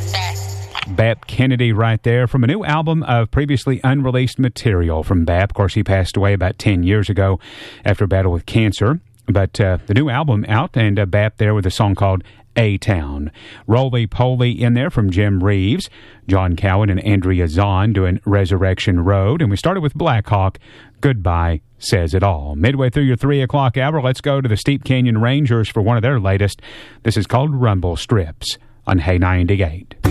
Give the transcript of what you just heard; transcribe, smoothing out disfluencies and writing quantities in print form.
Bap Kennedy right there from a new album of previously unreleased material from Bap. Of course, he passed away about 10 years ago after a battle with cancer. But the new album out, and Bap there with a song called A-Town. Roly Poly in there from Jim Reeves. John Cowan and Andrea Zahn doing Resurrection Road. And we started with Black Hawk, Goodbye Says It All. Midway through your 3 o'clock hour, let's go to the Steep Canyon Rangers for one of their latest. This is called Rumble Strips on Hay 98.